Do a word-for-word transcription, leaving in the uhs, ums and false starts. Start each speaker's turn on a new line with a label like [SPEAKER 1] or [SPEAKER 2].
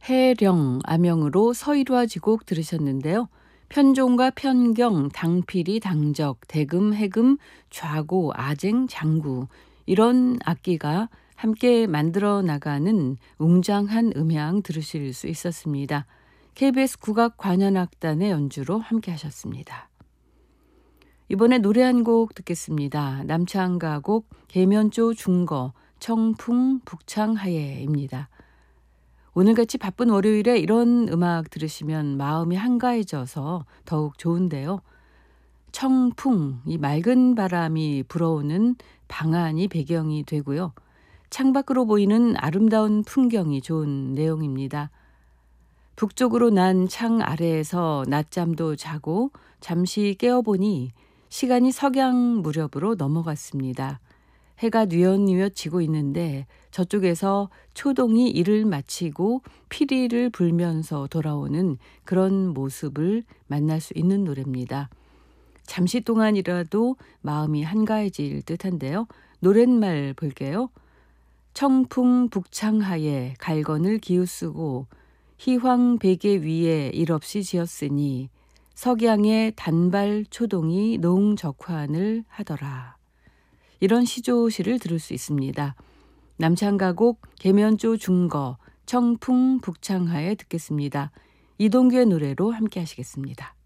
[SPEAKER 1] 해령, 암영으로 서이루아지곡 들으셨는데요. 편종과 편경, 당피리, 당적, 대금, 해금, 좌고, 아쟁, 장구 이런 악기가 함께 만들어 나가는 웅장한 음향 들으실 수 있었습니다. 케이비에스 국악관현악단의 연주로 함께 하셨습니다. 이번에 노래 한 곡 듣겠습니다. 남창가곡 계면조 중거 청풍 북창하예입니다. 오늘같이 바쁜 월요일에 이런 음악 들으시면 마음이 한가해져서 더욱 좋은데요. 청풍, 이 맑은 바람이 불어오는 방안이 배경이 되고요. 창밖으로 보이는 아름다운 풍경이 좋은 내용입니다. 북쪽으로 난 창 아래에서 낮잠도 자고 잠시 깨어보니 시간이 석양 무렵으로 넘어갔습니다. 해가 뉘엿뉘엿 지고 있는데 저쪽에서 초동이 일을 마치고 피리를 불면서 돌아오는 그런 모습을 만날 수 있는 노래입니다. 잠시 동안이라도 마음이 한가해질 듯한데요. 노랫말 볼게요. 청풍 북창하에 갈건을 기우쓰고 희황 베개 위에 일없이 지었으니 석양의 단발 초동이 농적환을 하더라. 이런 시조시를 들을 수 있습니다. 남창가곡 계면조 중거 청풍 북창하에 듣겠습니다. 이동규의 노래로 함께 하시겠습니다.